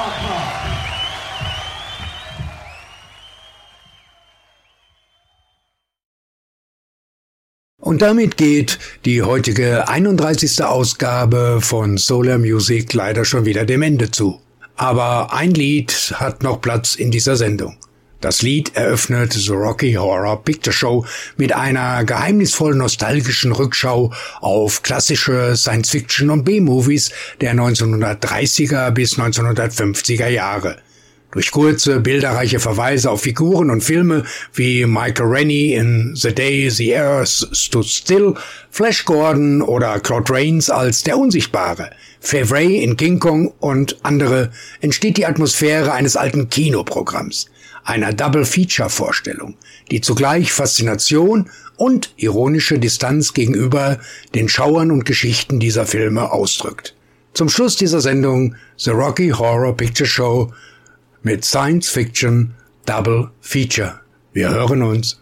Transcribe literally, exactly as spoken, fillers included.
Und damit geht die heutige einunddreißigste Ausgabe von Solar Music leider schon wieder dem Ende zu. Aber ein Lied hat noch Platz in dieser Sendung. Das Lied eröffnet The Rocky Horror Picture Show mit einer geheimnisvoll nostalgischen Rückschau auf klassische Science-Fiction- und B-Movies der neunzehnhundertdreißiger bis neunzehnhundertfünfziger Jahre. Durch kurze, bilderreiche Verweise auf Figuren und Filme wie Michael Rennie in The Day the Earth Stood Still, Flash Gordon oder Claude Rains als der Unsichtbare, Fevre in King Kong und andere entsteht die Atmosphäre eines alten Kinoprogramms, einer Double-Feature-Vorstellung, die zugleich Faszination und ironische Distanz gegenüber den Schauern und Geschichten dieser Filme ausdrückt. Zum Schluss dieser Sendung The Rocky Horror Picture Show mit Science Fiction Double Feature. Wir hören uns.